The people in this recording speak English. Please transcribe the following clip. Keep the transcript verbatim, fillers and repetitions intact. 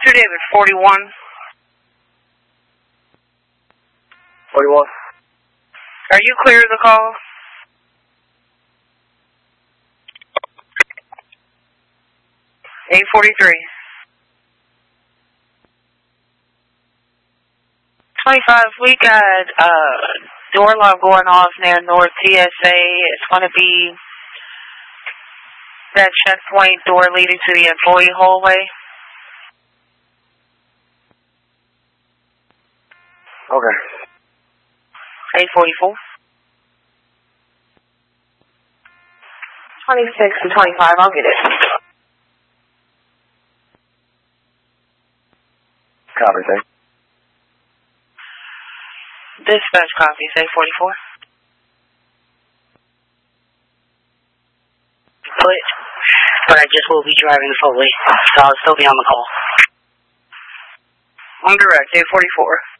David, forty-one. forty-one. Are you clear of the call? eight forty-three. twenty-five, we got uh, door lock going off near North T S A. It's going to be that checkpoint door leading to the employee hallway. Okay. eight forty-four. twenty-six and twenty-five, I'll get it. Copy, thanks. Dispatch copies, eight forty-four. Put, but I just will be driving fully, so I'll still be on the call. On direct, eight forty-four.